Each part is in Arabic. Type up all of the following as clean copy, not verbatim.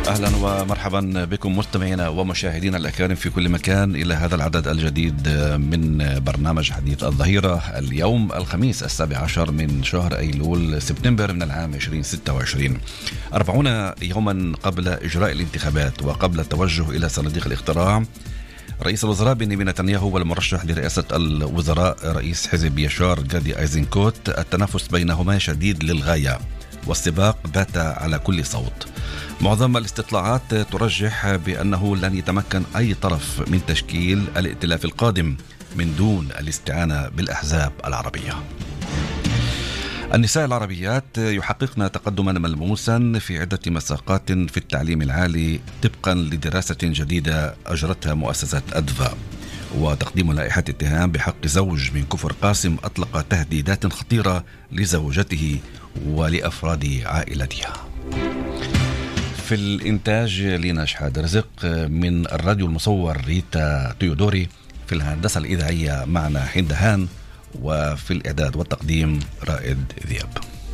أهلا ومرحبا بكم مستمعينا ومشاهدينا الأكارم في كل مكان إلى هذا العدد الجديد من برنامج حديث الظهيرة. اليوم الخميس 17 من شهر أيلول سبتمبر من العام 2026، 40 يوما قبل إجراء الانتخابات وقبل التوجه إلى صناديق الاقتراع. رئيس الوزراء بنيامين نتنياهو والمرشح لرئاسة الوزراء رئيس حزب يشار جادي أيزنكوت، التنافس بينهما شديد للغاية والسباق بات على كل صوت. معظم الاستطلاعات ترجح بأنه لن يتمكن أي طرف من تشكيل الائتلاف القادم من دون الاستعانة بالأحزاب العربية. النساء العربيات يحققن تقدما ملموسا في عدة مساقات في التعليم العالي طبقا لدراسة جديدة أجرتها مؤسسة أدفا، وتقديم لائحة اتهام بحق زوج من كفر قاسم أطلق تهديدات خطيرة لزوجته ولأفراد عائلتها. في الإنتاج لينا شحاد رزق، من الراديو المصور ريتا تيودوري، في الهندسة الإذاعية معنا حين دهان، وفي الإعداد والتقديم رائد ذياب.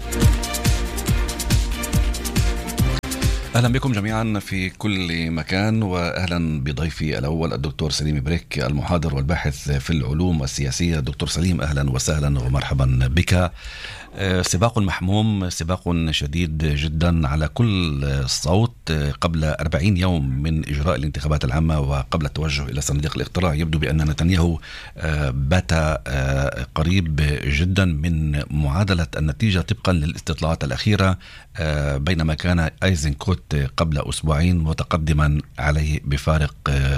أهلا بكم جميعا في كل مكان، وأهلا بضيفي الأول الدكتور سليم بريك، المحاضر والباحث في العلوم السياسية. دكتور سليم أهلا وسهلا ومرحبا بك. سباق محموم، سباق شديد جدا على كل صوت قبل 40 يوم من إجراء الانتخابات العامة وقبل التوجه إلى صناديق الاقتراع. يبدو بأن نتنياهو بات قريب جدا من معادلة النتيجة طبقا للاستطلاعات الأخيرة، بينما كان أيزنكوت قبل أسبوعين متقدما عليه بفارق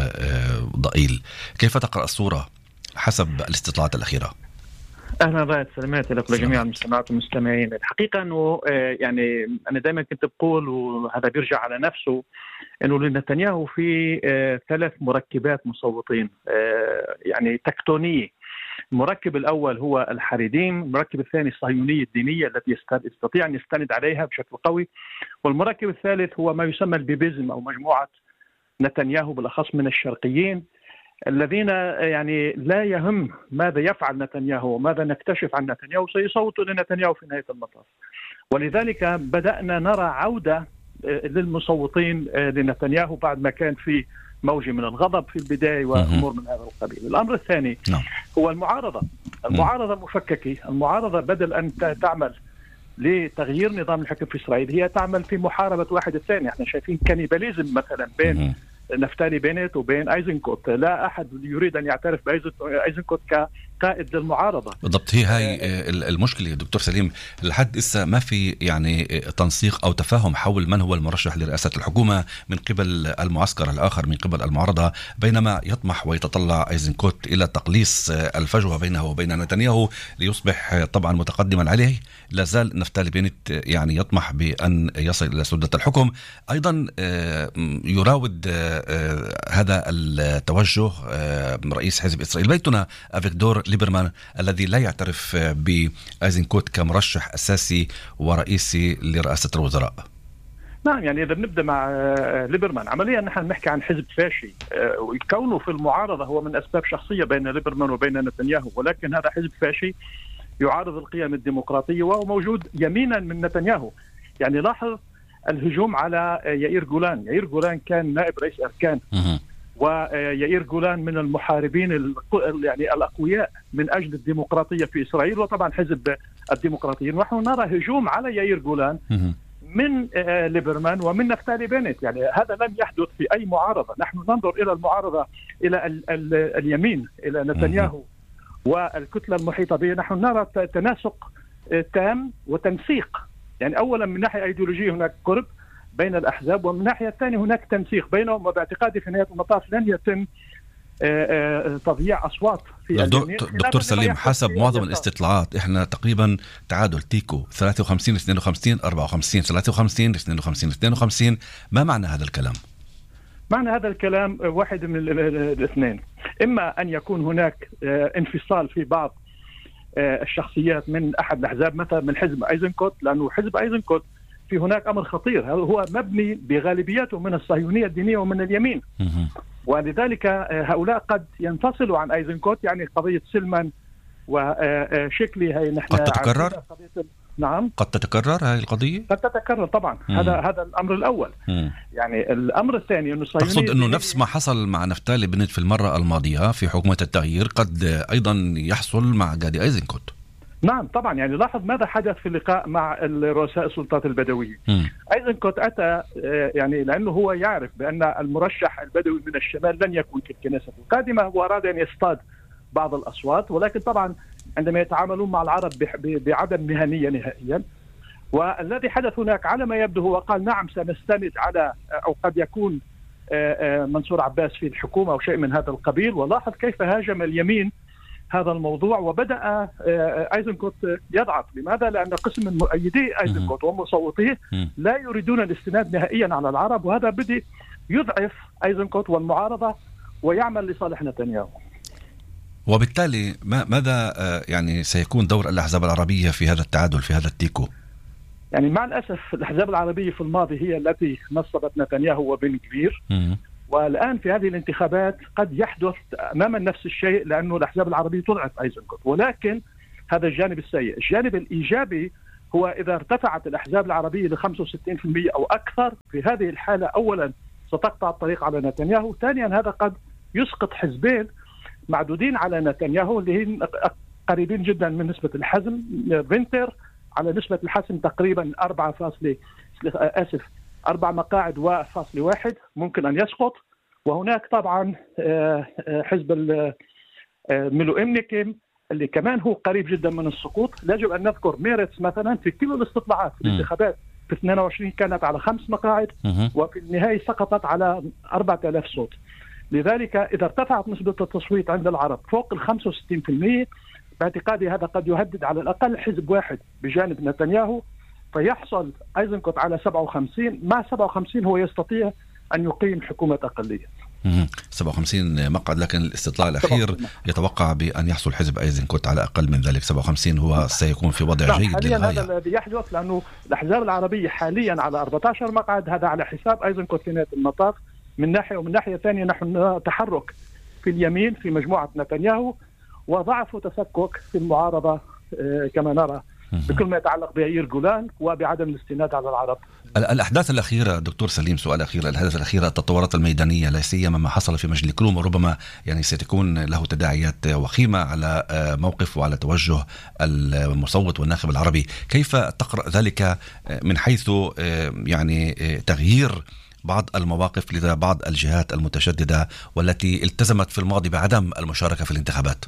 ضئيل. كيف تقرأ الصورة حسب الاستطلاعات الأخيرة؟ أهلا رائد، سلامات لك ولجميع المستمعات والمستمعين. الحقيقة أنه يعني أنا دائما كنت بقول، وهذا بيرجع على نفسه، أنه لنتنياهو في 3 مركبات مصوتين يعني تكتونية. المركب الأول هو الحريديم، المركب الثاني الصهيونية الدينية التي يستطيع أن يستند عليها بشكل قوي، والمركب الثالث هو ما يسمى البيبيزم أو مجموعة نتنياهو بالأخص من الشرقيين، الذين يعني لا يهم ماذا يفعل نتنياهو وماذا نكتشف عن نتنياهو، سيصوتوا لنتنياهو في نهاية المطاف. ولذلك بدأنا نرى عودة للمصوتين لنتنياهو بعد ما كان في موجة من الغضب في البداية وأمور من هذا القبيل. الأمر الثاني هو المعارضة مفككة. المعارضة بدل أن تعمل لتغيير نظام الحكم في إسرائيل، هي تعمل في محاربة واحد الثاني. احنا شايفين كانيباليزم مثلا بين نفتالي بينت وبين أيزنكوت. لا أحد يريد أن يعترف بأيزنكوت كقائد للمعارضة. بالضبط، هي المشكلة دكتور سليم. لحد إسا ما في يعني تنسيق أو تفاهم حول من هو المرشح لرئاسة الحكومة من قبل المعسكر الآخر، من قبل المعارضة، بينما يطمح ويتطلع أيزنكوت إلى تقليص الفجوة بينه وبين نتنياهو ليصبح طبعا متقدما عليه. لازال نفتالي بينت يعني يطمح بأن يصل إلى سدة الحكم. أيضا يراود هذا التوجه رئيس حزب إسرائيل بيتنا أفيغدور ليبرمان، الذي لا يعترف بأيزنكوت كمرشح أساسي ورئيسي لرئاسة الوزراء. نعم، يعني إذا بنبدأ مع ليبرمان، عمليا نحن نحكي عن حزب فاشي، وكونه في المعارضة هو من أسباب شخصية بين ليبرمان وبين نتنياهو، ولكن هذا حزب فاشي يعارض القيم الديمقراطية وهو موجود يمينا من نتنياهو. يعني لاحظ الهجوم على يائير جولان. يائير جولان كان نائب رئيس أركان، ويائير جولان من المحاربين يعني الأقوياء من أجل الديمقراطية في إسرائيل، وطبعا حزب الديمقراطيين. ونحن نرى هجوم على يائير جولان من ليبرمان ومن نفتالي بينت. يعني هذا لم يحدث في أي معارضة. نحن ننظر إلى المعارضة إلى اليمين، إلى نتنياهو والكتلة المحيطة به. نحن نرى تناسق تام وتنسيق. يعني أولا من ناحية أيديولوجية هناك قرب بين الأحزاب، ومن ناحية الثانية هناك تنسيق بينهم، وباعتقادي في نهاية المطاف لن يتم تضييع أصوات في اليمين. دكتور سليم، حسب معظم الاستطلاعات احنا تقريبا تعادل تيكو 53-52 54 53 52 52. ما معنى هذا الكلام؟ معنى هذا الكلام واحد من الاثنين: إما أن يكون هناك انفصال في بعض الشخصيات من أحد الأحزاب، مثلا من حزب أيزنكوت، لأنه حزب أيزنكوت في هناك أمر خطير، هو مبني بغالبيته من الصهيونية الدينية ومن اليمين، ولذلك هؤلاء قد ينفصلوا عن أيزنكوت. يعني قضية سلمان وشكلي هي نحن قد تتكرر؟ نعم قد تتكرر هذه القضية؟ قد تتكرر طبعا. هذا الأمر الأول. يعني الأمر الثاني أنه تقصد أنه نفس ما حصل مع نفتالي بنت في المرة الماضية في حكومة التغيير قد أيضا يحصل مع غادي أيزنكوت؟ نعم طبعا. يعني لاحظ ماذا حدث في اللقاء مع رؤساء السلطات البدوية. أيزنكوت أتى يعني لأنه هو يعرف بأن المرشح البدوي من الشمال لن يكون في الكنيسة القادمة، وأراد أن يصطاد بعض الأصوات، ولكن طبعا عندما يتعاملون مع العرب بعدم مهنية نهائيا. والذي حدث هناك على ما يبدو هو قال نعم سنستند على، أو قد يكون منصور عباس في الحكومة أو شيء من هذا القبيل. ولاحظ كيف هاجم اليمين هذا الموضوع، وبدأ أيزنكوت يضعف. لماذا؟ لأن قسم من مؤيدي أيزنكوت ومصوتيه لا يريدون الاستناد نهائيا على العرب، وهذا بدأ يضعف أيزنكوت والمعارضة ويعمل لصالح نتنياهو. وبالتالي ماذا يعني سيكون دور الأحزاب العربية في هذا التعادل، في هذا التيكو؟ يعني مع الأسف الأحزاب العربية في الماضي هي التي نصبت نتنياهو وبن كبير، والآن في هذه الانتخابات قد يحدث أماما نفس الشيء، لأنه الأحزاب العربية تضعف أيزنكوت. ولكن هذا الجانب السيء. الجانب الإيجابي هو إذا ارتفعت الأحزاب العربية ل 65% أو أكثر، في هذه الحالة أولا ستقطع الطريق على نتنياهو، ثانيا هذا قد يسقط حزبين معدودين على نتنياهو اللي هم قريبين جدا من نسبة الحزم. فينتر على نسبة الحسم تقريبا 4 مقاعد و1 ممكن أن يسقط. وهناك طبعا حزب ميلو إمنيكيم اللي كمان هو قريب جدا من السقوط. يجب أن نذكر ميرتس مثلا في كل الاستطلاعات في الانتخابات في 22 كانت على 5 مقاعد، وفي النهاية سقطت على 4000 صوت. لذلك إذا ارتفعت نسبة التصويت عند العرب فوق 65%، باعتقادي هذا قد يهدد على الأقل حزب واحد بجانب نتنياهو، فيحصل أيزنكوت على 57. مع 57 هو يستطيع أن يقيم حكومة أقلية. 57 مقعد، لكن الاستطلاع الأخير يتوقع بأن يحصل حزب أيزنكوت على أقل من ذلك. 57 هو سيكون في وضع جيد للغاية. هذا الذي يحدث، لأنه الأحزاب العربية حاليا على 14 مقعد، هذا على حساب أيزنكوت في نهاية المطاف من ناحية، ومن ناحية ثانية نحن تحرك في اليمين في مجموعة نتنياهو، وضعف وتفكك في المعارضة كما نرى بكل ما يتعلق بيائير جولان وبعدم الاستناد على العرب. الأحداث الأخيرة دكتور سليم، سؤال أخير، الأحداث الأخيرة التطورات الميدانية لا سيما ما حصل في مجلس الكروم، وربما يعني ستكون له تداعيات وخيمة على موقف وعلى توجه المصوت والناخب العربي. كيف تقرأ ذلك من حيث يعني تغيير بعض المواقف لدى بعض الجهات المتشددة والتي التزمت في الماضي بعدم المشاركة في الانتخابات؟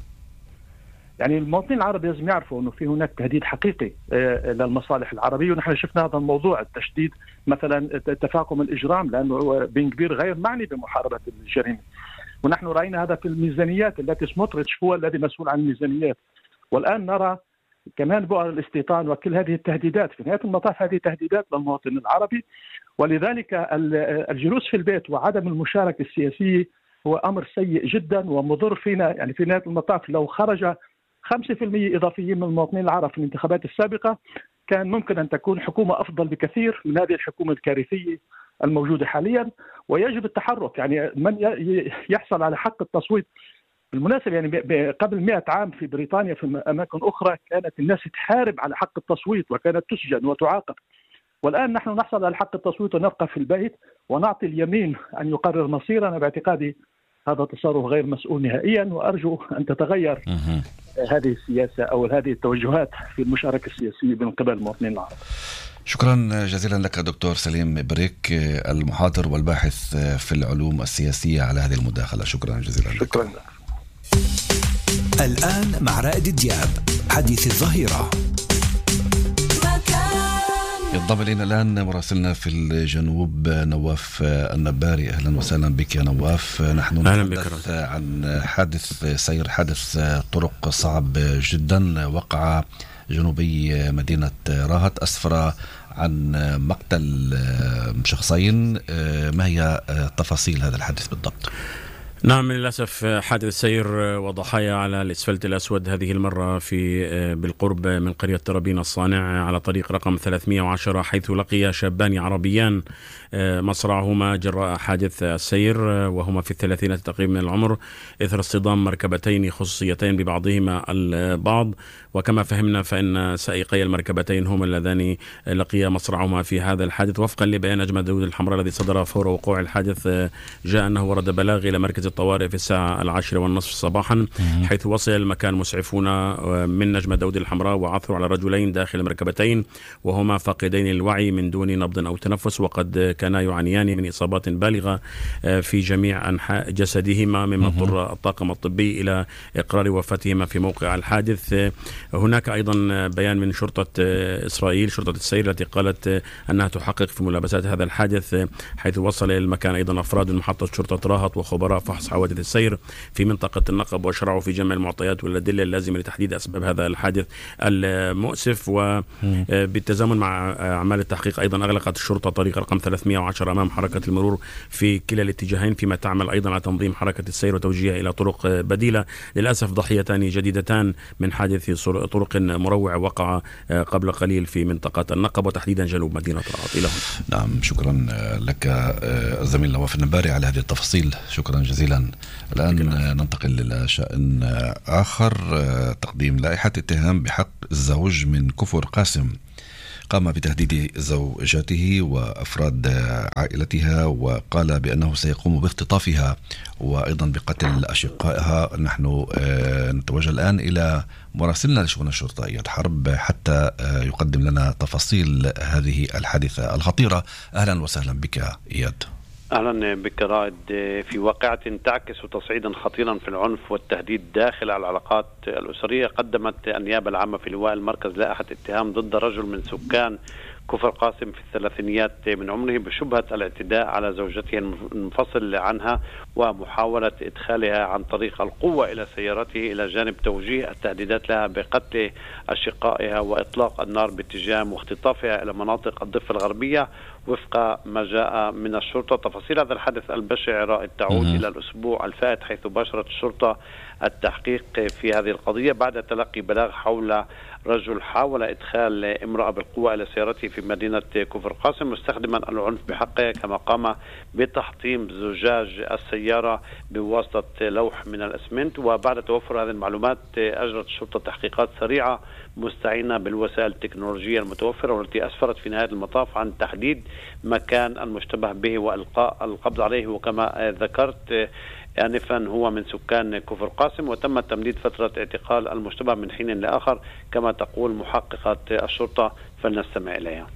يعني المواطنين العرب لازم يعرفوا أنه في هناك تهديد حقيقي للمصالح العربية، ونحن شفنا هذا الموضوع، التشديد مثلا تفاقم الإجرام، لأنه بن كبير غير معني بمحاربة الجريمة. ونحن رأينا هذا في الميزانيات التي سموتريتش هو الذي مسؤول عن الميزانيات، والآن نرى كمان بؤر الاستيطان وكل هذه التهديدات. في نهاية المطاف هذه تهديدات للمواطن العربي، ولذلك الجلوس في البيت وعدم المشاركة السياسية هو أمر سيء جدا ومضر فينا. يعني في نهاية المطاف لو خرج 5% إضافيين من المواطنين العرب في الانتخابات السابقة كان ممكن أن تكون حكومة أفضل بكثير من هذه الحكومة الكارثية الموجودة حاليا. ويجب التحرك، يعني من يحصل على حق التصويت. بالمناسبة يعني قبل 100 عام في بريطانيا في أماكن أخرى كانت الناس تحارب على حق التصويت وكانت تسجن وتعاقب، والآن نحن نحصل على حق التصويت ونبقى في البيت ونعطي اليمين أن يقرر مصيرنا. باعتقادي هذا تصرف غير مسؤول نهائيا، وأرجو أن تتغير هذه السياسة أو هذه التوجهات في المشاركة السياسية من قبل المواطنين العرب. شكرا جزيلا لك دكتور سليم بريك، المحاضر والباحث في العلوم السياسية، على هذه المداخلة. شكرا جزيلا لك. شكرا لك. الآن مع رائد دياب حديث الظهيرة. ينضم إلينا الآن مراسلنا في الجنوب نواف النباري. أهلا وسهلا بك يا نواف. نحن نتحدث عن حادث طرق صعب جدا وقع جنوبي مدينة راهط، أسفر عن مقتل شخصين. ما هي تفاصيل هذا الحادث بالضبط؟ نعم، للأسف حادث سير وضحايا على الإسفلت الأسود، هذه المرة بالقرب من قرية ترابين الصانع على طريق رقم 310، حيث لقي شابان عربيان مصرعهما جراء حادث السير، وهما في الثلاثينات تقريبا من العمر، إثر اصطدام مركبتين خصوصيتين ببعضهما البعض. وكما فهمنا فإن سائقي المركبتين هما اللذان لقيا مصرعهما في هذا الحادث. وفقا لبيان أجمع داود الحمراء الذي صدر فور وقوع الحادث، جاء أنه ورد بلاغ إلى مركز الطوارئ في الساعة 10:30 صباحا، حيث وصل المكان مسعفون من نجمة داود الحمراء وعثروا على رجلين داخل المركبتين وهما فاقدين الوعي من دون نبض أو تنفس، وقد كانا يعانيان من إصابات بالغة في جميع أنحاء جسدهما، مما اضطر الطاقم الطبي إلى إقرار وفاتهما في موقع الحادث. هناك أيضا بيان من شرطة إسرائيل، شرطة السير، التي قالت أنها تحقق في ملابسات هذا الحادث، حيث وصل إلى المكان أيضا أفراد من محطة شرطة راهط وخبراء فحص حوادث السير في منطقة النقب، وشرعوا في جمع المعطيات والأدلة اللازمة لتحديد أسباب هذا الحادث المؤسف. وبالتزامن مع أعمال التحقيق أيضا أغلقت الشرطة طريق رقم 310 أمام حركة المرور في كلا الاتجاهين، فيما تعمل أيضا على تنظيم حركة السير وتوجيهها إلى طرق بديلة. للأسف ضحيتان جديدتان من حادث طرق مروع وقع قبل قليل في منطقة النقب وتحديدا جنوب مدينة راهط. إلى هنا. نعم، شكرا لك الزميل نواف النباري على هذه التفاصيل، شكرا جزيلا. الآن ننتقل إلى شأن آخر، تقديم لائحة اتهام بحق الزوج من كفر قاسم قام بتهديد زوجته وأفراد عائلتها، وقال بأنه سيقوم باختطافها وأيضا بقتل أشقائها. نحن نتوجه الآن إلى مراسلنا لشؤون الشرطة إياد حرب حتى يقدم لنا تفاصيل هذه الحادثة الخطيرة. أهلا وسهلا بك إياد. أهلا بك رائد. في واقعة تعكس تصعيدا خطيرا في العنف والتهديد داخل العلاقات الأسرية، قدمت النيابة العامة في لواء المركز لائحة اتهام ضد رجل من سكان كفر قاسم في الثلاثينيات من عمره بشبهة الاعتداء على زوجته المنفصل عنها ومحاولة إدخالها عن طريق القوة إلى سيارته، إلى جانب توجيه التهديدات لها بقتل أشقائها وإطلاق النار باتجاه واختطافها إلى مناطق الضفة الغربية وفق ما جاء من الشرطة. تفاصيل هذا الحدث البشع رائد تعود إلى الأسبوع الفائت، حيث باشرت الشرطة التحقيق في هذه القضية بعد تلقي بلاغ حول رجل حاول إدخال امرأة بالقوة إلى سيارته في مدينة كفر قاسم مستخدما العنف بحقه، كما قام بتحطيم زجاج السيارة بواسطة لوح من الأسمنت. وبعد توفر هذه المعلومات أجرت الشرطة تحقيقات سريعة مستعينة بالوسائل التكنولوجية المتوفرة، والتي أسفرت في نهاية المطاف عن تحديد مكان المشتبه به وإلقاء القبض عليه. وكما ذكرت آنفا هو من سكان كفر قاسم، وتم تمديد فترة اعتقال المشتبه من حين لآخر كما תקול محققת השורטה, فلנستמע אליה.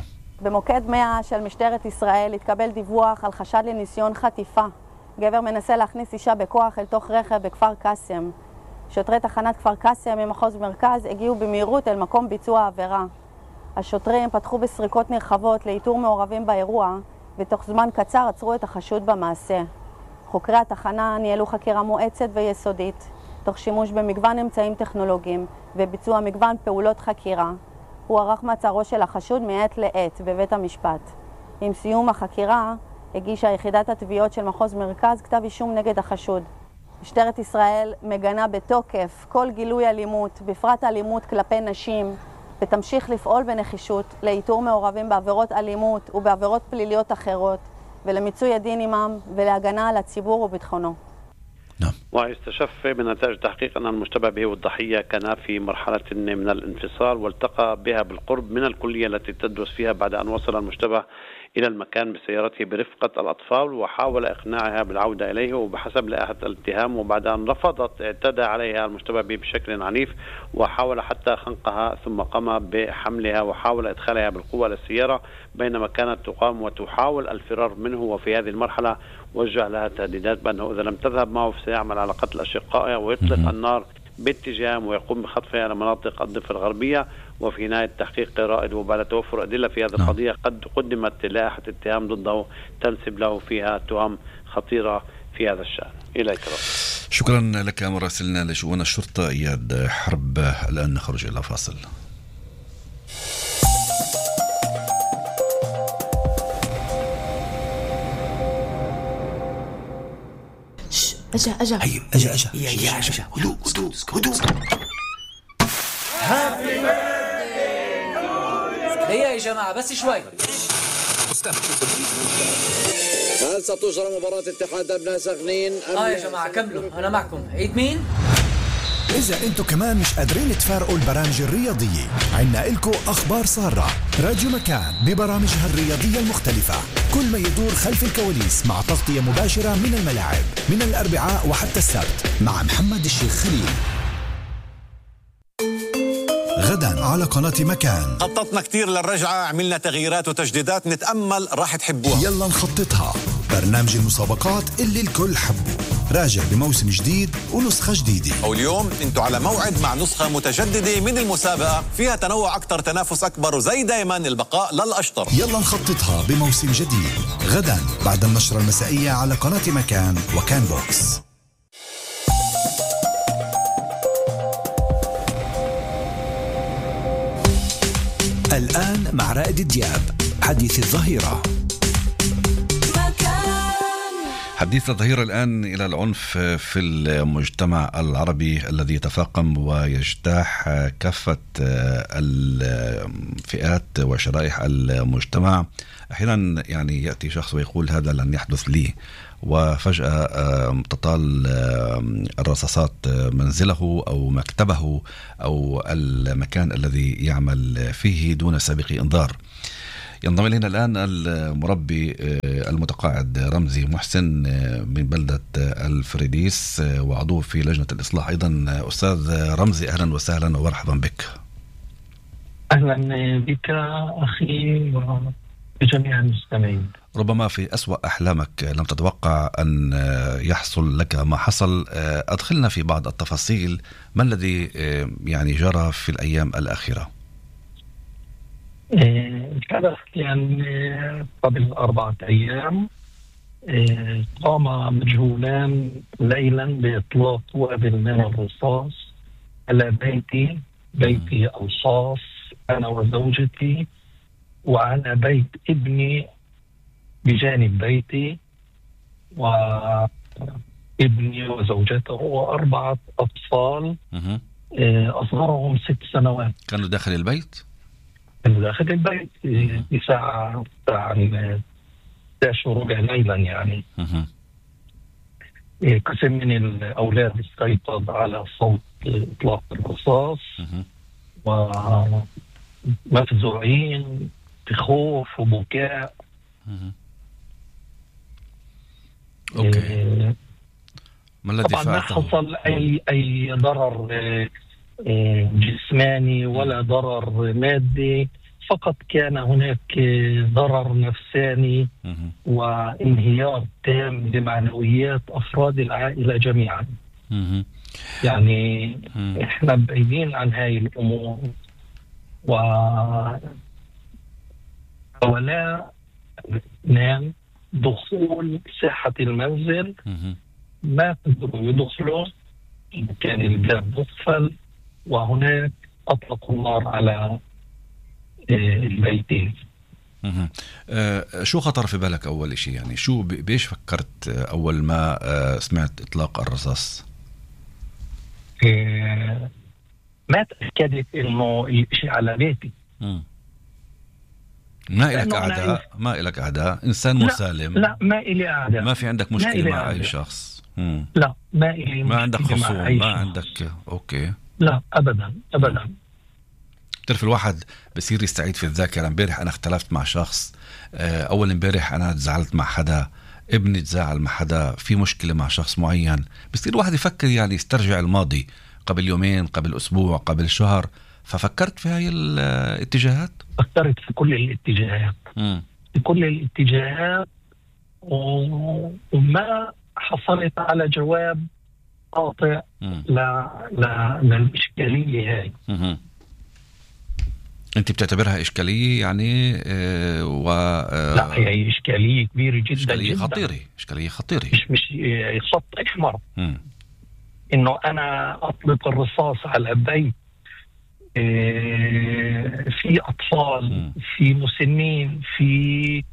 במוקד 100 של משטרת ישראל התקבל דיווח על חשד לניסיון חטיפה. גבר מנסה להכניס אישה בכוח אל תוך רכב בכפר קאסם. שוטרי תחנת כפר קאסם ממחוז מרכז הגיעו במהירות אל מקום ביצוע העבירה. השוטרים פתחו בסריקות נרחבות לאיתור מעורבים באירוע, ותוך זמן קצר עצרו את החשוד במעשה. חוקרי התחנה ניהלו חקירה מואצת ויסודית, תוך שימוש במגוון אמצעים טכנולוגיים וביצוע מגוון פעולות חקירה. הוא ערך מעצרו של החשוד מעת לעת בבית המשפט. עם סיום החקירה הגישה יחידת התביעות של מחוז מרכז כתב אישום נגד החשוד. משטרת ישראל מגנה בתוקף כל גילוי אלימות, בפרט אלימות כלפי נשים, ותמשיך לפעול בנחישות לאיתור מעורבים בעבירות אלימות ובעבירות פליליות אחרות, ולמיצוי הדין עמם ולהגנה על הציבור וביטחונו. واستشف بنتائج التحقيق أن المشتبه به والضحية كان في مرحلة من الانفصال، والتقى بها بالقرب من الكلية التي تدرس فيها بعد أن وصل المشتبه إلى المكان بسيارته برفقة الأطفال، وحاول إقناعها بالعودة إليه. وبحسب لائحة الاتهام وبعد أن رفضت اعتدى عليها المشتبه به بشكل عنيف وحاول حتى خنقها، ثم قام بحملها وحاول إدخالها بالقوة للسيارة بينما كانت تقام وتحاول الفرار منه. وفي هذه المرحلة وجه لها تهديدات بأنه إذا لم تذهب معه سيعمل على قتل أشقائها ويطلق النار باتجاههم ويقوم بخطفها إلى مناطق الضفة الغربية. وفي نهاية التحقيق رائد وبعد توفر أدلة في هذه القضية قد قدمت لائحة اتهام ضده تنسب له فيها تهم خطيرة في هذا الشأن. إليك رائد. شكرا لك مراسلنا لشؤون الشرطة إياد حرب. الآن نخرج إلى فاصل. أجا هيا أجا هدوء هيا يا جماعة بس شوي. هل ستجرى مباراة اتحاد أبناء سخنين؟ يا جماعة كملوا، أنا معكم. عيد مين؟ إذا أنتوا كمان مش قادرين تفارقوا البرامج الرياضية، عنا إلكو أخبار سارة. راديو مكان ببرامجها الرياضية المختلفة، كل ما يدور خلف الكواليس مع تغطية مباشرة من الملاعب من الأربعاء وحتى السبت مع محمد الشيخ خليل. غدا على قناة مكان خططنا كتير للرجعة، عملنا تغييرات وتجديدات، نتأمل راح تحبوها. يلا نخططها. برنامج المسابقات اللي الكل حبه راجع بموسم جديد ونسخة جديدة. واليوم انتوا على موعد مع نسخة متجددة من المسابقة، فيها تنوع أكتر، تنافس أكبر، وزي دايما البقاء للأشطر. يلا نخططها بموسم جديد غدا بعد النشرة المسائية على قناة مكان وكان بوكس. الآن مع رائد دياب حديث الظهيرة. حديث الظهيرة الآن إلى العنف في المجتمع العربي الذي يتفاقم ويجتاح كافة الفئات وشرائح المجتمع. أحيانا يعني يأتي شخص ويقول هذا لن يحدث لي، وفجأة تطال الرصاصات منزله أو مكتبه أو المكان الذي يعمل فيه دون سابق إنذار. ينضم إلينا الآن المربي المتقاعد رمزي محسن من بلدة الفريديس وعضو في لجنة الإصلاح أيضا. أستاذ رمزي أهلا وسهلا ومرحبا بك. أهلا بك أخي وبجميع المستمعين. ربما في أسوأ أحلامك لم تتوقع أن يحصل لك ما حصل. أدخلنا في بعض التفاصيل، ما الذي يعني جرى في الأيام الأخيرة؟ الحدث كان قبل 4 أيام. قام مجهولان ليلا بإطلاق وابل من الرصاص على بيتي الخاص أنا وزوجتي، وعلى بيت ابني بجانب بيتي، وابني وزوجته و4 أطفال أصغرهم 6 سنوات. كانوا داخل البيت؟ داخل البيت في ساعة 11:15 ليلا يعني. قسم من الأولاد استيقظ على صوت إطلاق الرصاص ومفزوعين بخوف وبكاء. أوكي. ما الذي طبعا ما حصل أي ضرر جسماني ولا ضرر مادي، فقط كان هناك ضرر نفساني وانهيار تام لمعنويات أفراد العائلة جميعا. يعني احنا بعيدين عن هاي الأمور، ولا نام دخول ساحة المنزل، ما قدروا يدخلوا، كان الباب مقفل، وهناك أطلقوا النار على البيتين. شو خطر في بالك أول شيء؟ يعني شو بيش فكرت أول ما سمعت إطلاق الرصاص؟ ما تأكدت إنه الشيء على بيتي. ما إلك أعداء إنسان مسالم؟ لا ما إلي أعداء. ما في عندك مشكلة مع أي شخص؟ لا ما إلي، ما عندك خصوم، ما عندك. أوكي. لا أبدا. تعرف الواحد بصير يستعيد في الذاكرة. امبارح أنا اختلفت مع شخص، أول امبارح أنا تزعلت مع حدا، ابني تزعل مع حدا، في مشكلة مع شخص معين. بصير الواحد يفكر يعني يسترجع الماضي قبل يومين، قبل أسبوع، قبل شهر. ففكرت في هاي الاتجاهات؟ فكرت في كل الاتجاهات. في كل الاتجاهات وما حصلت على جواب قاطع للإشكالية هاي. أنت بتعتبرها إشكالية يعني لا هي إشكالية كبيرة جدا، إشكالية خطيرة، مش خط أحمر. إنه أنا أطلق الرصاص على بيت في أطفال، في مسنين، في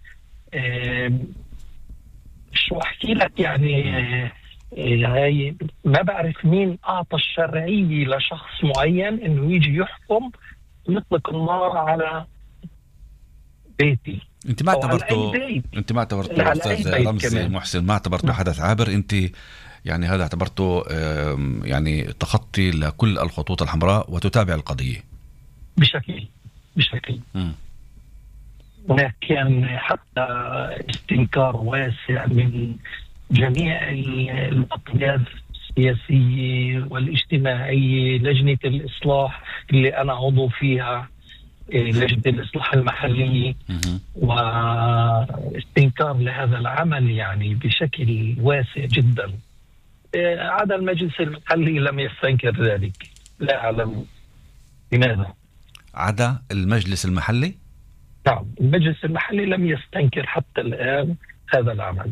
شو أحكي لك يعني. هاي ما بعرف مين أعطى الشرعية لشخص معين إنه يجي يحكم يطلق النار على بيتي. انت ما اعتبرته استاذ رمزي محسن، ما اعتبرته حدث عابر، انت يعني هذا اعتبرته يعني تخطي لكل الخطوط الحمراء وتتابع القضية بشكل هناك كان حتى استنكار واسع من جميع الأطياف السياسية والاجتماعية، لجنة الإصلاح اللي أنا عضو فيها، لجنة الإصلاح المحلي، واستنكار لهذا العمل يعني بشكل واسع جدا. عدا المجلس المحلي لم يستنكر ذلك، لا أعلم لماذا. عدا المجلس المحلي؟ نعم، المجلس المحلي لم يستنكر حتى الآن هذا العمل.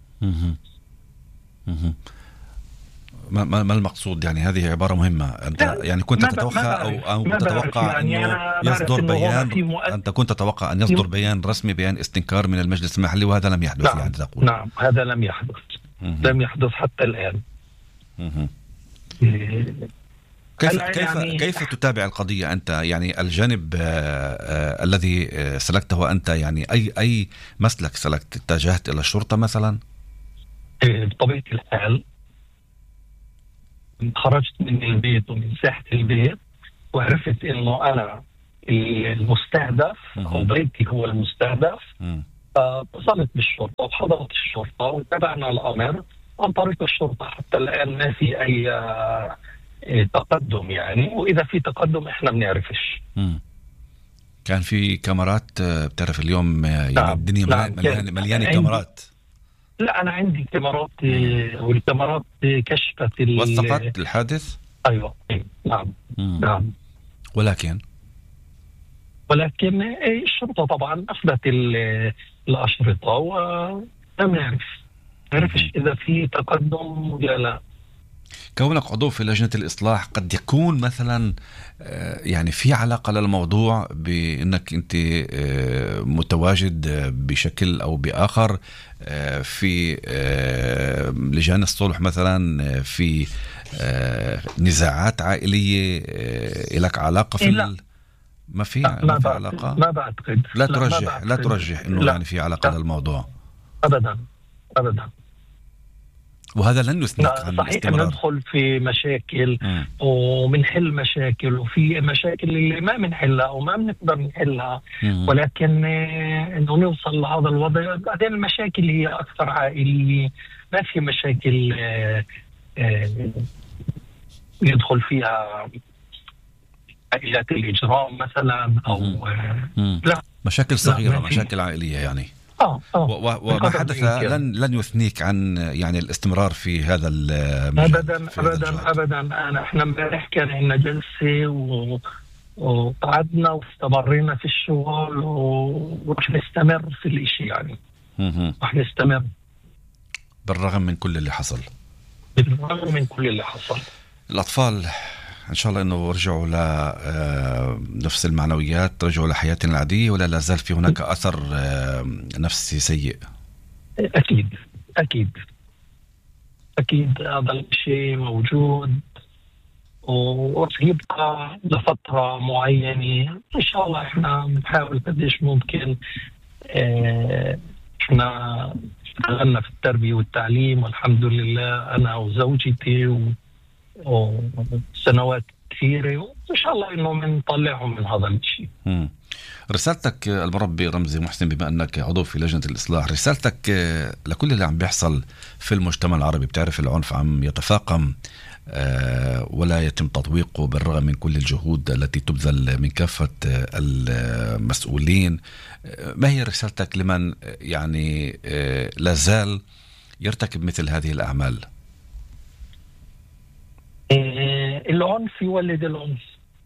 ما المقصود؟ يعني هذه عبارة مهمة. أنت يعني كنت تتوقع أو تتوقع أنه يصدر بيان، أنت كنت تتوقع أن يصدر بيان رسمي، بيان استنكار من المجلس المحلي، وهذا لم يحدث. نعم. يعني تقول نعم، هذا لم يحدث. لم يحدث حتى الآن. كيف تتابع القضية أنت؟ يعني الجانب الذي سلكته أنت، يعني أي مسلك سلكت؟ اتجهت إلى الشرطة مثلا؟ بطبيعة الحال خرجت من البيت ومن ساحة البيت وعرفت إنه أنا المستهدف أو بيتي هو المستهدف. اتصلت بالشرطة وحضرت الشرطة وتابعنا الأمر عن طريق الشرطة. حتى الآن ما في أي تقدم يعني، وإذا في تقدم إحنا بنعرفش. كان في كاميرات، بتعرف اليوم يعني الدنيا مليانة كاميرات. لا، أنا عندي كاميرات، والكاميرات كشفت وثقت الحادث. أيوة. نعم. نعم. ولكن الشرطة طبعا أخذت الأشرطة ولم نعرفش إذا في تقدم ولا لا. كونك عضو في لجنة الإصلاح، قد يكون مثلا يعني في علاقة للموضوع بأنك أنت متواجد بشكل أو بآخر في لجان الصلح مثلا، في نزاعات عائلية لك علاقة في ما في علاقة؟ ما بعتقد. لا ترجح إنه يعني في علاقة للموضوع أبدا. وهذا لن يثنيك عن الاستمرار. ندخل في مشاكل ومنحل مشاكل، وفي مشاكل اللي ما بنحلها وما بنقدر نحلها، ولكن انه نوصل لهذا الوضع. بعدين المشاكل هي اكثر عائلية، ما في مشاكل يدخل فيها عائلات الإجرام مثلا أو لا، مشاكل صغيرة، مشاكل عائلية يعني. وما حدث لن يثنيك عن يعني الاستمرار في هذا المجال. أبدا. احنا امبارح كان عندنا جلسة وقعدنا واستمرينا في الشغل ورح نستمر في الاشي يعني. رح نستمر بالرغم من كل اللي حصل. الأطفال إن شاء الله إنه رجعوا لنفس المعنويات، رجعوا لحياتنا العادية، ولا لا زال في هناك أثر نفسي سيء؟ أكيد هذا الشيء موجود وسيبقى لفترة معينة إن شاء الله. إحنا بنحاول قديش ممكن. إحنا اشتغلنا في التربية والتعليم والحمد لله، أنا وزوجتي وسنوات كثيرة، وإن شاء الله إنه منطلعهم من هذا الشيء. رسالتك المربي رمزي محسن، بما أنك عضو في لجنة الإصلاح، رسالتك لكل اللي عم بيحصل في المجتمع العربي؟ بتعرف العنف عم يتفاقم ولا يتم تطبيقه بالرغم من كل الجهود التي تبذل من كافة المسؤولين. ما هي رسالتك لمن يعني لازال يرتكب مثل هذه الأعمال؟ العنف يولد العنف،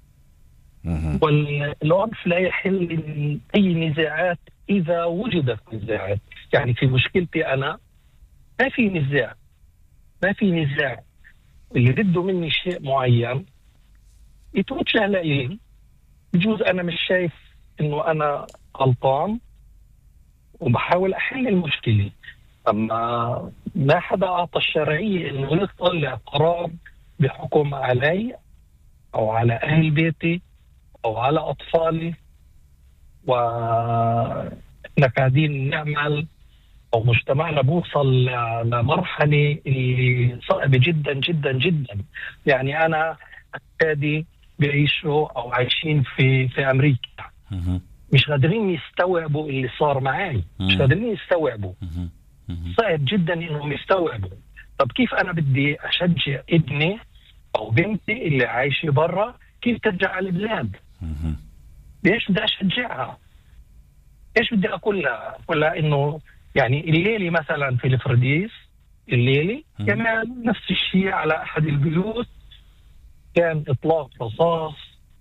والعنف لا يحل أي نزاعات إذا وجدت نزاعات. يعني في مشكلتي أنا ما في نزاع، اللي بده مني شيء معين يتوجه لي. بجوز أنا مش شايف إنه أنا غلطان وبحاول أحل المشكلة، أما ما حدا أعطى الشرعية إنه يطلع قرار بحكم علي أو على أهل بيتي أو على أطفالي. وإحنا قاعدين نعمل أو مجتمعنا بوصل لمرحلة اللي صعبة جدا جدا جدا. يعني أنا أكادي بيعيشوا أو عايشين في أمريكا، مش قادرين يستوعبوا اللي صار معي، مش قادرين يستوعبوا. صعب جدا إنهم يستوعبوا. طب كيف أنا بدي أشجع ابني أو بنتي اللي عايشة برا كيف ترجع على البلاد؟ ليش بدي أشجعها؟ إيش بدي أقولها إنه يعني الليلي مثلا في الفرديس الليلي كمان نفس الشيء على أحد البيوت كان إطلاق رصاص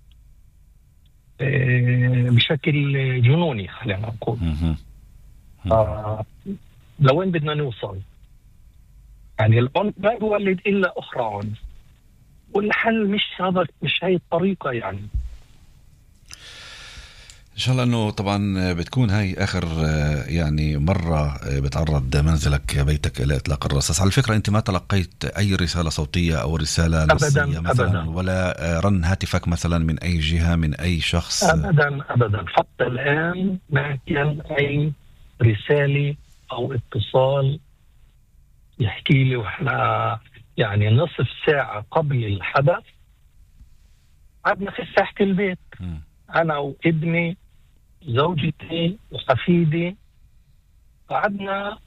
بشكل جنوني خلينا نقول. لوين بدنا نوصل؟ يعني العنف ما يولد إلا أخرى عنف، والحل مش هاي الطريقة. يعني إن شاء الله أنه طبعا بتكون هاي آخر يعني مرة بتعرض منزلك بيتك إلى إطلاق الرصاص. على فكرة أنت ما تلقيت أي رسالة صوتية أو رسالة نصية مثلا أبداً. ولا رن هاتفك مثلا من أي جهة من أي شخص؟ أبدا حتى الآن ما كان أي رسالة أو اتصال يحكي لي. وإحنا يعني نصف ساعة قبل الحدث قعدنا في ساحة البيت أنا وابني زوجتي وحفيدي، قعدنا